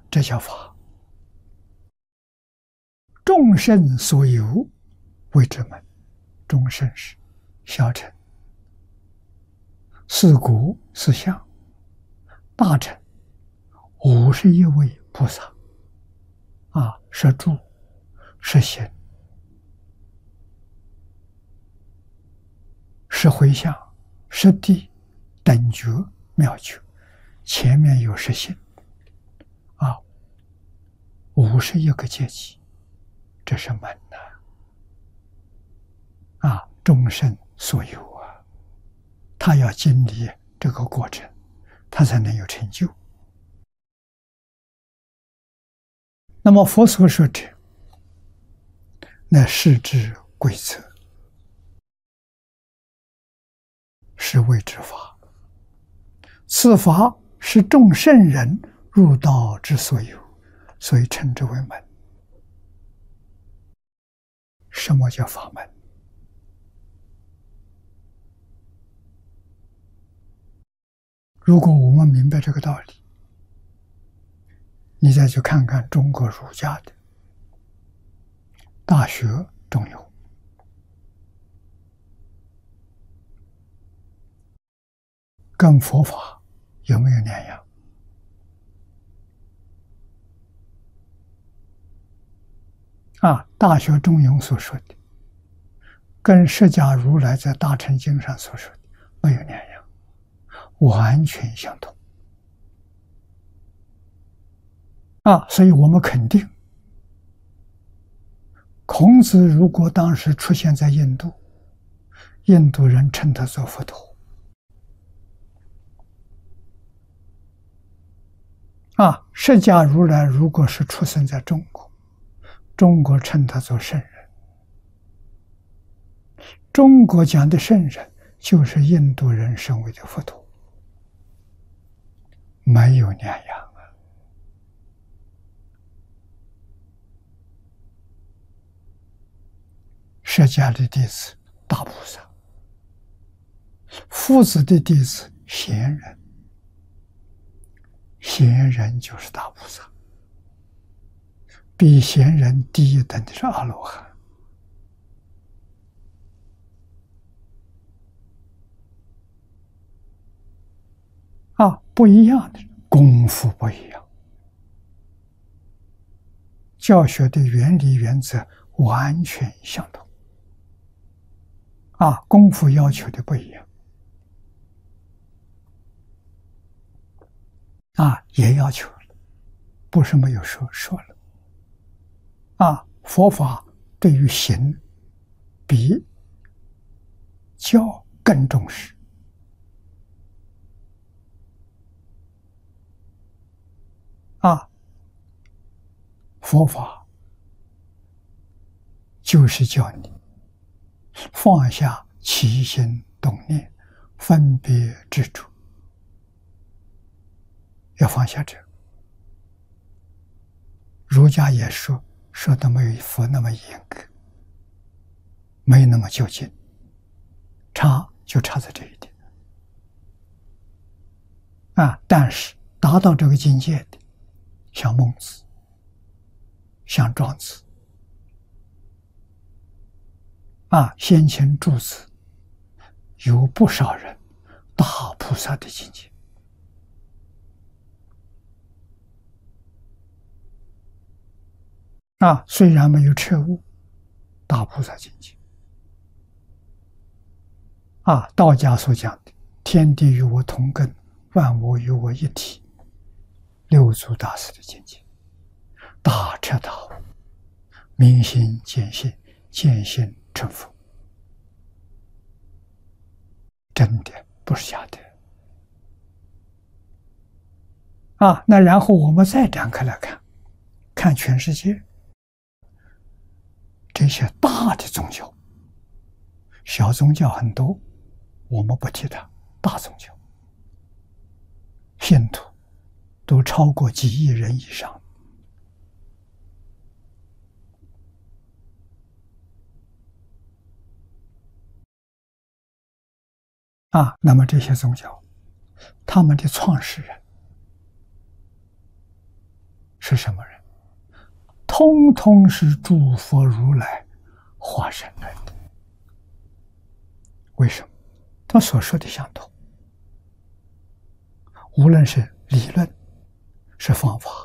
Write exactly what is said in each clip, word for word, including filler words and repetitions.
这叫法。众生所有谓之门。众生是小乘，四果四相，大乘五十一位菩萨啊，是住是行是回向是地等觉妙觉，前面有实行啊，五十一个阶级，这是门呐啊，众生所有啊，他要经历这个过程，他才能有成就。那么佛所说者，乃是之规则，是谓之法。此法是众圣人入道之所有，所以称之为门。什么叫法门？如果我们明白这个道理，你再去看看中国儒家的《大学》中有跟佛法有没有两样？啊，《大学》中庸所说的，跟释迦如来在《大乘经》上所说的没有两样，完全相同。啊，所以我们肯定，孔子如果当时出现在印度，印度人称他做佛陀。啊，释迦如来如果是出生在中国，中国称他做圣人。中国讲的圣人，就是印度人身为的佛陀，没有两样。释迦的弟子大菩萨，夫子的弟子贤人，贤人就是大菩萨，比贤人低一等的是阿罗汉。啊，不一样的功夫不一样，教学的原理原则完全相同。啊，功夫要求的不一样，啊，也要求了，不是没有说说了。啊，佛法对于行比教更重视。啊，佛法就是叫你放下起心动念、分别执着，要放下这。儒家也说，说的没有佛那么严格，没那么究竟，差就差在这一点。啊，但是达到这个境界的，像孟子、像庄子，啊，先前诸子有不少人大菩萨的境界。啊，虽然没有彻悟，大菩萨境界。啊，道家所讲的天地与我同根，万物与我一体，六祖大师的境界，大彻大悟，明心见性，见性成佛，真的不是假的。啊，那然后我们再展开来看，看全世界这些大的宗教，小宗教很多，我们不提它，大宗教信徒都超过几亿人以上。啊，那么这些宗教，他们的创始人是什么人？通通是诸佛如来化身来的。为什么？他所说的相同，无论是理论，是方法，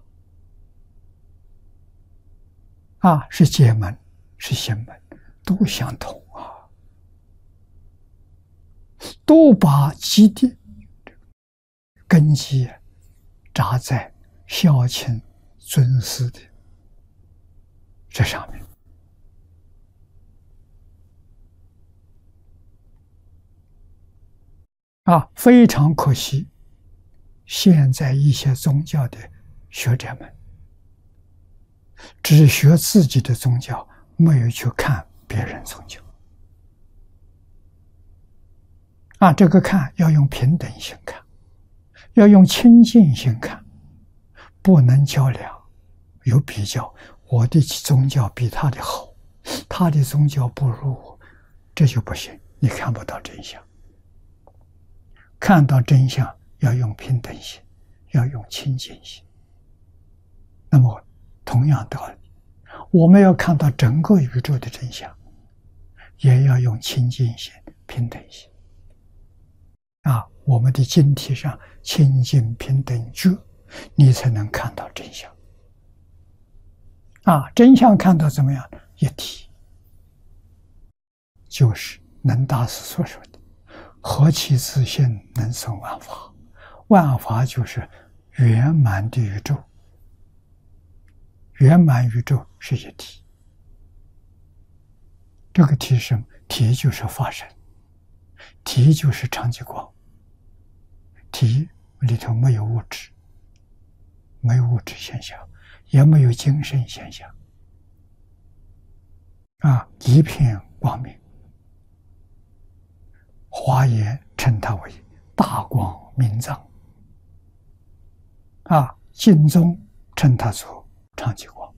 啊，是解门，是行门，都相同啊，都把基地根基扎在孝亲尊师的这上面。啊，非常可惜，现在一些宗教的学者们只学自己的宗教，没有去看别人宗教。啊，这个看要用平等心看，要用亲近心看，不能较量，有比较。我的宗教比他的好，他的宗教不如我，这就不行，你看不到真相。看到真相要用平等心，要用亲近心。那么同样道理，我们要看到整个宇宙的真相，也要用亲近心、平等心。啊，我们的经题上亲近平等觉，你才能看到真相。啊，真相看到怎么样？一体，就是能大师所说的何其自性，能生万法。万法就是圆满的宇宙，圆满宇宙是一体。这个体是什么？体就是法身，体就是常寂光，体里头没有物质，没有物质现象，也没有精神现象，啊，一片光明。华严称它为大光明藏，啊，净宗称它做常寂光。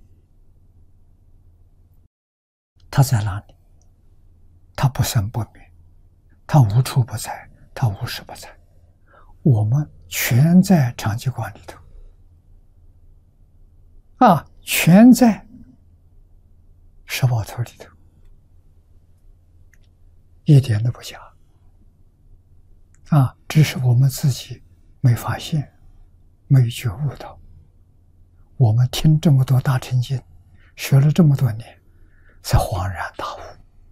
它在哪里？它不生不灭，它无处不在，它无时不在。我们全在常寂光里头，啊，全在十宝头里头，一点都不假。啊，只是我们自己没发现，没觉悟到。我们听这么多大乘经，学了这么多年，才恍然大悟，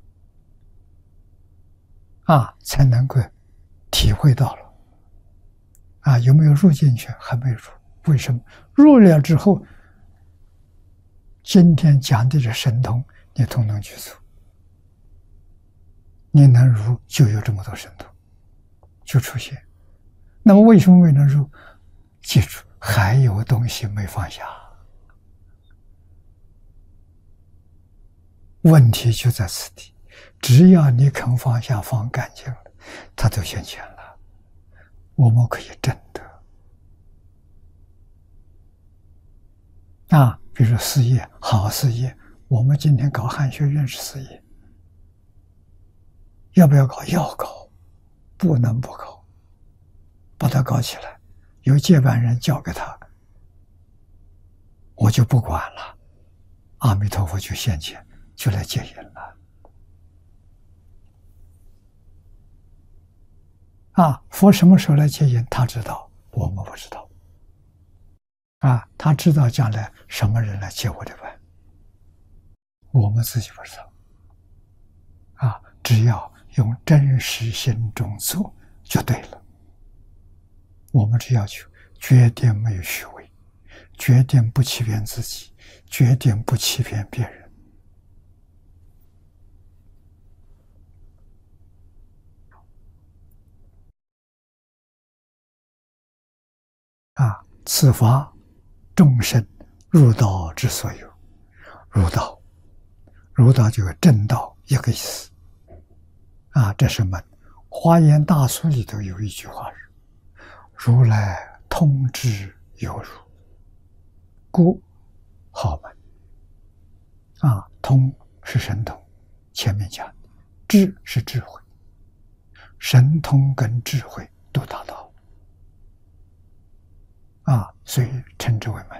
啊，才能够体会到了。啊，有没有入进去？还没入。为什么？入了之后，今天讲的这神通，你通通去做。你能入，就有这么多神通。就出现。那么为什么没能入？记住，还有东西没放下。问题就在此地，只要你肯放下，放干净了，它都现前了。我们可以证得。啊，比如事业，好事业，我们今天搞汉学院士事业，要不要搞？要搞。不能不搞，把它搞起来，由接班人交给他，我就不管了。阿弥陀佛就现前，就来接引了。啊，佛什么时候来接引？他知道，我们不知道。啊，他知道将来什么人来接我的班，我们自己不知道。啊，只要用真实心中做就对了。我们只要求决定没有虚伪，决定不欺骗自己，决定不欺骗别人。啊，此法众生入道之所有。入道，入道就是正道一个意思。啊，这是门。华严大书里头有一句话是：“如来通知有如，故号门。”啊，通是神通，前面讲的；智是智慧，神通跟智慧都达到。啊，所以称之为门。